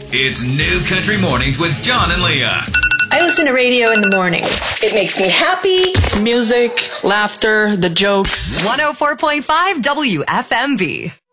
It's New Country Mornings with John and Leah. I listen to radio in the mornings. It makes me happy. Music, laughter, the jokes. 104.5 WFMV.